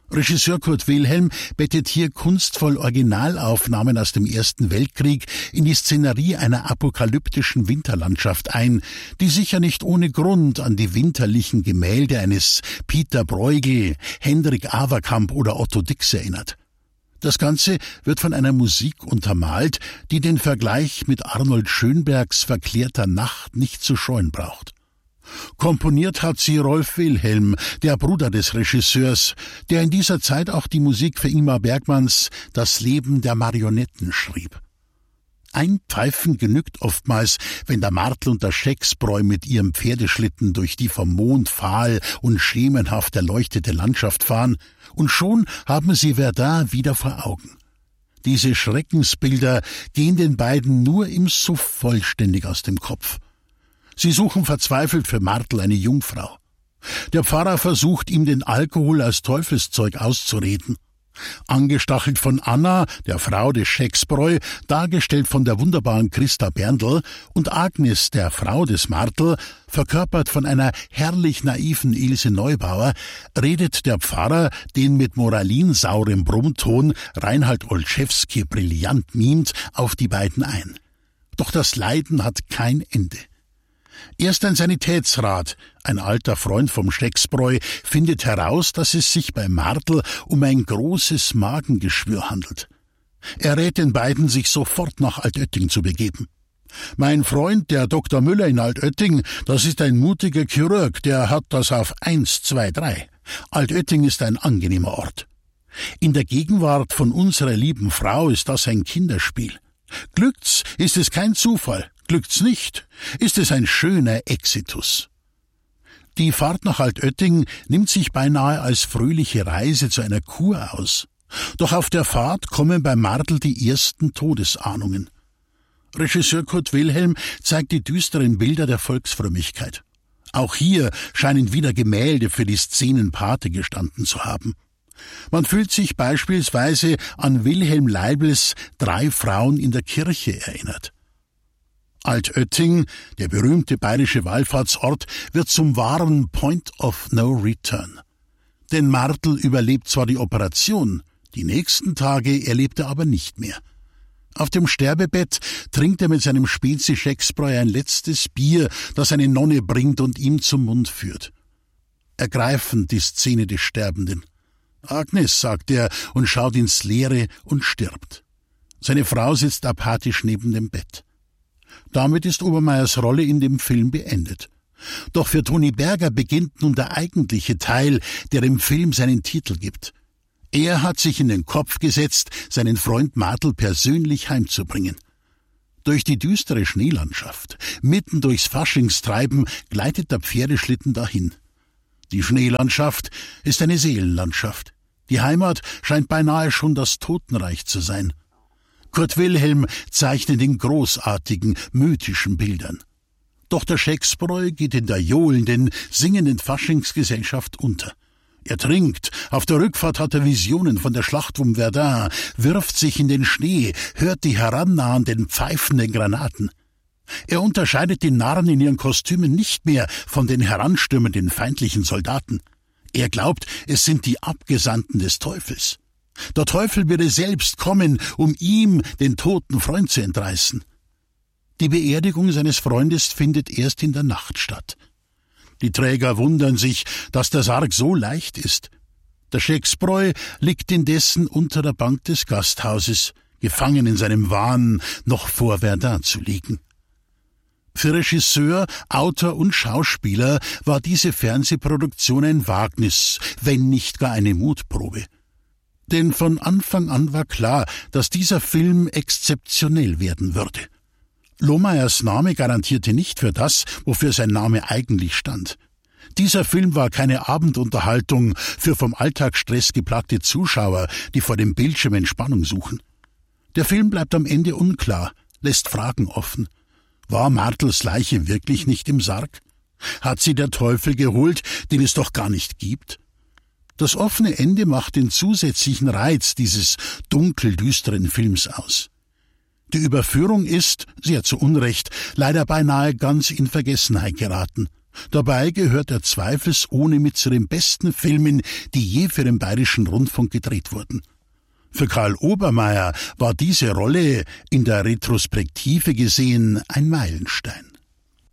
Regisseur Kurt Wilhelm bettet hier kunstvoll Originalaufnahmen aus dem Ersten Weltkrieg in die Szenerie einer apokalyptischen Winterlandschaft ein, die sicher nicht ohne Grund an die winterlichen Gemälde eines Pieter Bruegel, Hendrik Averkamp oder Otto Dix erinnert. Das Ganze wird von einer Musik untermalt, die den Vergleich mit Arnold Schönbergs Verklärter Nacht nicht zu scheuen braucht. Komponiert hat sie Rolf Wilhelm, der Bruder des Regisseurs, der in dieser Zeit auch die Musik für Ingmar Bergmanns Das Leben der Marionetten schrieb. Ein Pfeifen genügt oftmals, wenn der Martl und der Schecksbräu mit ihrem Pferdeschlitten durch die vom Mond fahl und schemenhaft erleuchtete Landschaft fahren, und schon haben sie Verdun wieder vor Augen. Diese Schreckensbilder gehen den beiden nur im Suff vollständig aus dem Kopf. Sie suchen verzweifelt für Martl eine Jungfrau. Der Pfarrer versucht, ihm den Alkohol als Teufelszeug auszureden. Angestachelt von Anna, der Frau des Schecksbräu, dargestellt von der wunderbaren Christa Berndl, und Agnes, der Frau des Martl, verkörpert von einer herrlich naiven Ilse Neubauer, redet der Pfarrer, den mit moralinsaurem Brummton Reinhard Olszewski brillant mimt, auf die beiden ein. Doch das Leiden hat kein Ende. Erst ein Sanitätsrat, ein alter Freund vom Schecksbräu, findet heraus, dass es sich bei Martl um ein großes Magengeschwür handelt. Er rät den beiden, sich sofort nach Altötting zu begeben. »Mein Freund, der Dr. Müller in Altötting, das ist ein mutiger Chirurg, der hat das auf 1, 2, 3. Altötting ist ein angenehmer Ort. In der Gegenwart von unserer lieben Frau ist das ein Kinderspiel. Glückt's, ist es kein Zufall. Glückt's nicht, ist es ein schöner Exitus.« Die Fahrt nach Altötting nimmt sich beinahe als fröhliche Reise zu einer Kur aus. Doch auf der Fahrt kommen bei Martl die ersten Todesahnungen. Regisseur Kurt Wilhelm zeigt die düsteren Bilder der Volksfrömmigkeit. Auch hier scheinen wieder Gemälde für die Szenen Pate gestanden zu haben. Man fühlt sich beispielsweise an Wilhelm Leibls 3 Frauen in der Kirche erinnert. Altötting, der berühmte bayerische Wallfahrtsort, wird zum wahren Point of No Return. Denn Martl überlebt zwar die Operation, die nächsten Tage erlebt er aber nicht mehr. Auf dem Sterbebett trinkt er mit seinem Spezi Schecksbräu ein letztes Bier, das eine Nonne bringt und ihm zum Mund führt. Ergreifend die Szene des Sterbenden. »Agnes«, sagt er und schaut ins Leere und stirbt. Seine Frau sitzt apathisch neben dem Bett. Damit ist Obermeiers Rolle in dem Film beendet. Doch für Toni Berger beginnt nun der eigentliche Teil, der dem Film seinen Titel gibt. Er hat sich in den Kopf gesetzt, seinen Freund Martl persönlich heimzubringen. Durch die düstere Schneelandschaft, mitten durchs Faschingstreiben, gleitet der Pferdeschlitten dahin. Die Schneelandschaft ist eine Seelenlandschaft. Die Heimat scheint beinahe schon das Totenreich zu sein. Kurt Wilhelm zeichnet in großartigen, mythischen Bildern. Doch der Schecksbräu geht in der johlenden, singenden Faschingsgesellschaft unter. Er trinkt, auf der Rückfahrt hat er Visionen von der Schlacht um Verdun, wirft sich in den Schnee, hört die herannahenden, pfeifenden Granaten. Er unterscheidet die Narren in ihren Kostümen nicht mehr von den heranstürmenden feindlichen Soldaten. Er glaubt, es sind die Abgesandten des Teufels. Der Teufel würde selbst kommen, um ihm den toten Freund zu entreißen. Die Beerdigung seines Freundes findet erst in der Nacht statt. Die Träger wundern sich, dass der Sarg so leicht ist. Der Schecksbräu liegt indessen unter der Bank des Gasthauses, gefangen in seinem Wahn, noch vor Verdun zu liegen. Für Regisseur, Autor und Schauspieler war diese Fernsehproduktion ein Wagnis, wenn nicht gar eine Mutprobe. Denn von Anfang an war klar, dass dieser Film exzeptionell werden würde. Lohmeyers Name garantierte nicht für das, wofür sein Name eigentlich stand. Dieser Film war keine Abendunterhaltung für vom Alltagsstress geplagte Zuschauer, die vor dem Bildschirm Entspannung suchen. Der Film bleibt am Ende unklar, lässt Fragen offen. War Martls Leiche wirklich nicht im Sarg? Hat sie der Teufel geholt, den es doch gar nicht gibt? Das offene Ende macht den zusätzlichen Reiz dieses dunkel-düsteren Films aus. Die Überführung ist, sehr zu Unrecht, leider beinahe ganz in Vergessenheit geraten. Dabei gehört er zweifelsohne mit zu den besten Filmen, die je für den Bayerischen Rundfunk gedreht wurden. Für Karl Obermaier war diese Rolle in der Retrospektive gesehen ein Meilenstein.